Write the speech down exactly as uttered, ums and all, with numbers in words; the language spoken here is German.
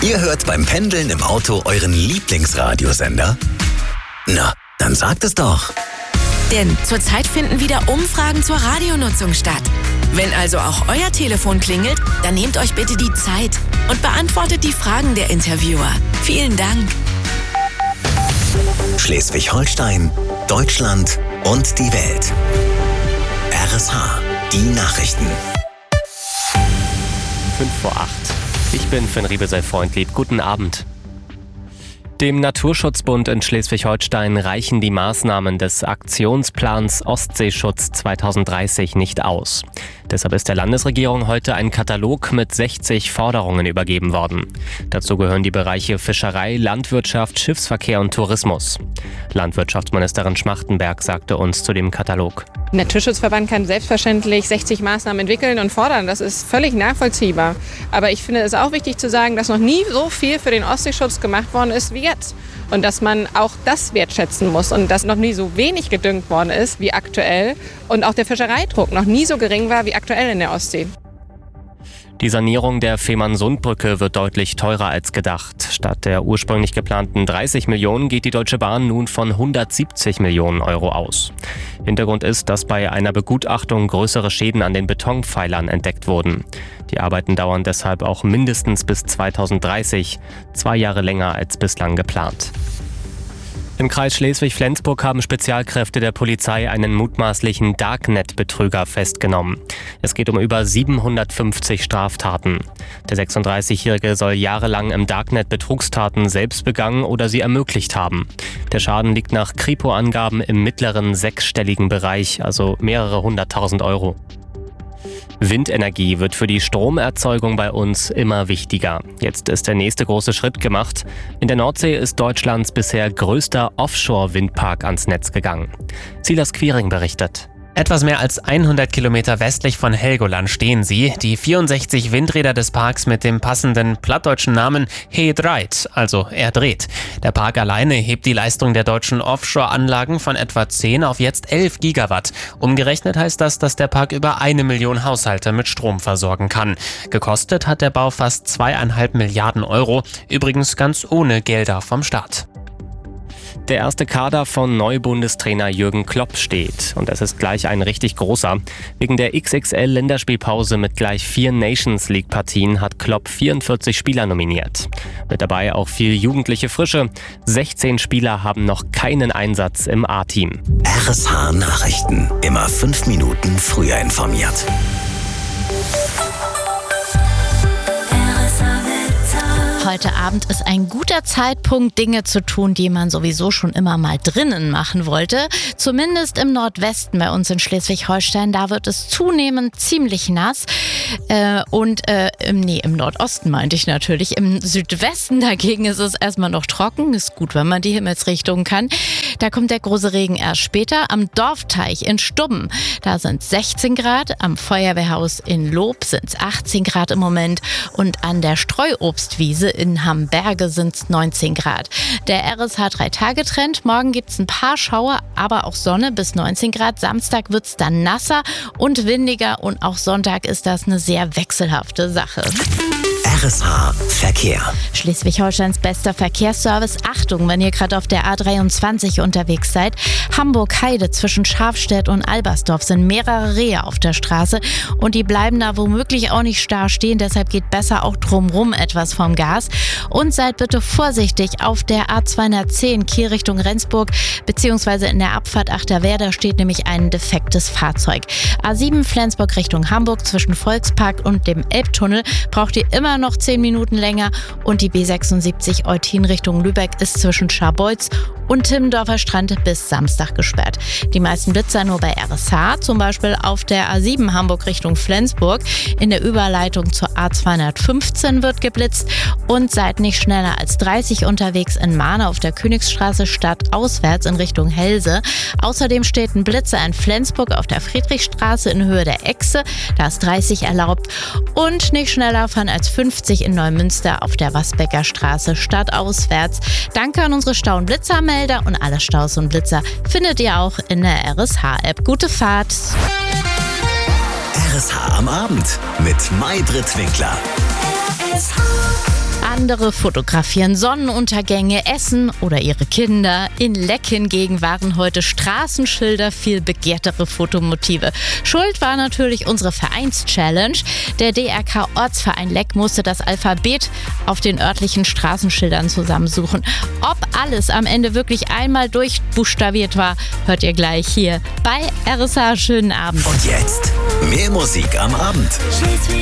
Ihr hört beim Pendeln im Auto euren Lieblingsradiosender? Na, dann sagt es doch. Denn zurzeit finden wieder Umfragen zur Radionutzung statt. Wenn also auch euer Telefon klingelt, dann nehmt euch bitte die Zeit und beantwortet die Fragen der Interviewer. Vielen Dank. Schleswig-Holstein, Deutschland und die Welt. R S H, die Nachrichten. fünf vor acht. Ich bin Finn Riebesell-Freundlieb. Guten Abend. Dem Naturschutzbund in Schleswig-Holstein reichen die Maßnahmen des Aktionsplans Ostseeschutz zwanzig dreißig nicht aus. Deshalb ist der Landesregierung heute ein Katalog mit sechzig Forderungen übergeben worden. Dazu gehören die Bereiche Fischerei, Landwirtschaft, Schiffsverkehr und Tourismus. Landwirtschaftsministerin Schmachtenberg sagte uns zu dem Katalog. Der Naturschutzverband kann selbstverständlich sechzig Maßnahmen entwickeln und fordern. Das ist völlig nachvollziehbar. Aber ich finde es auch wichtig zu sagen, dass noch nie so viel für den Ostseeschutz gemacht worden ist wie jetzt. Und dass man auch das wertschätzen muss und dass noch nie so wenig gedüngt worden ist wie aktuell. Und auch der Fischereidruck noch nie so gering war wie aktuell in der Ostsee. Die Sanierung der Fehmarnsundbrücke wird deutlich teurer als gedacht. Statt der ursprünglich geplanten dreißig Millionen geht die Deutsche Bahn nun von hundertsiebzig Millionen Euro aus. Hintergrund ist, dass bei einer Begutachtung größere Schäden an den Betonpfeilern entdeckt wurden. Die Arbeiten dauern deshalb auch mindestens bis zwanzig dreißig, zwei Jahre länger als bislang geplant. Im Kreis Schleswig-Flensburg haben Spezialkräfte der Polizei einen mutmaßlichen Darknet-Betrüger festgenommen. Es geht um über siebenhundertfünfzig Straftaten. Der sechsunddreißigjährige soll jahrelang im Darknet Betrugstaten selbst begangen oder sie ermöglicht haben. Der Schaden liegt nach Kripo-Angaben im mittleren sechsstelligen Bereich, also mehrere hunderttausend Euro. Windenergie wird für die Stromerzeugung bei uns immer wichtiger. Jetzt ist der nächste große Schritt gemacht. In der Nordsee ist Deutschlands bisher größter Offshore-Windpark ans Netz gegangen. Silas Quiring berichtet. Etwas mehr als hundert Kilometer westlich von Helgoland stehen sie, die vierundsechzig Windräder des Parks mit dem passenden plattdeutschen Namen He Dreit, also er dreht. Der Park alleine hebt die Leistung der deutschen Offshore-Anlagen von etwa zehn auf jetzt elf Gigawatt. Umgerechnet heißt das, dass der Park über eine Million Haushalte mit Strom versorgen kann. Gekostet hat der Bau fast zweieinhalb Milliarden Euro, übrigens ganz ohne Gelder vom Staat. Der erste Kader von Neubundestrainer Jürgen Klopp steht. Und es ist gleich ein richtig großer. Wegen der X X L-Länderspielpause mit gleich vier Nations-League-Partien hat Klopp vierundvierzig Spieler nominiert. Mit dabei auch viel jugendliche Frische. sechzehn Spieler haben noch keinen Einsatz im A-Team. R S H-Nachrichten. Immer fünf Minuten früher informiert. Heute Abend ist ein guter Zeitpunkt, Dinge zu tun, die man sowieso schon immer mal drinnen machen wollte. Zumindest im Nordwesten bei uns in Schleswig-Holstein. Da wird es zunehmend ziemlich nass. Äh, und äh, im, nee, im Nordosten meinte ich natürlich. Im Südwesten dagegen ist es erstmal noch trocken. Ist gut, wenn man die Himmelsrichtung kann. Da kommt der große Regen erst später. Am Dorfteich in Stubben, da sind sechzehn Grad. Am Feuerwehrhaus in Lob sind es achtzehn Grad im Moment. Und an der Streuobstwiese in Hamberge sind es neunzehn Grad. Der R S H drei Tage Trend. Morgen gibt es ein paar Schauer, aber auch Sonne bis neunzehn Grad. Samstag wird es dann nasser und windiger. Und auch Sonntag ist das eine sehr wechselhafte Sache. R S H Verkehr. Schleswig-Holsteins bester Verkehrsservice. Achtung, wenn ihr gerade auf der A dreiundzwanzig unterwegs seid. Hamburg-Heide zwischen Schafstedt und Albersdorf sind mehrere Rehe auf der Straße und die bleiben da womöglich auch nicht starr stehen. Deshalb geht besser auch drumrum etwas vom Gas. Und seid bitte vorsichtig auf der A zweihundertzehn Kiel Richtung Rendsburg beziehungsweise in der Abfahrt Achterwerder steht nämlich ein defektes Fahrzeug. A sieben Flensburg Richtung Hamburg zwischen Volkspark und dem Elbtunnel braucht ihr immer noch zehn Minuten länger und die B sechsundsiebzig Eutin Richtung Lübeck ist zwischen Scharbeutz und Timmendorfer Strand bis Samstag gesperrt. Die meisten Blitzer nur bei R S H, zum Beispiel auf der A sieben Hamburg Richtung Flensburg. In der Überleitung zur A zweihundertfünfzehn wird geblitzt und seid nicht schneller als dreißig unterwegs in Mahne auf der Königsstraße stadtauswärts in Richtung Helse. Außerdem steht ein Blitzer in Flensburg auf der Friedrichstraße in Höhe der Echse. Da ist dreißig erlaubt und nicht schneller fahren als fünfzig in Neumünster auf der Wasbecker Straße stadtauswärts. Danke an unsere Stau- und Blitzermelder und alle Staus und Blitzer findet ihr auch in der R S H-App. Gute Fahrt! R S H am Abend mit Maybrit Winkler. An Andere fotografieren Sonnenuntergänge, Essen oder ihre Kinder. In Leck hingegen waren heute Straßenschilder viel begehrtere Fotomotive. Schuld war natürlich unsere Vereins-Challenge. Der D R K-Ortsverein Leck musste das Alphabet auf den örtlichen Straßenschildern zusammensuchen. Ob alles am Ende wirklich einmal durchbuchstabiert war, hört ihr gleich hier bei R S H. Schönen Abend. Und jetzt mehr Musik am Abend.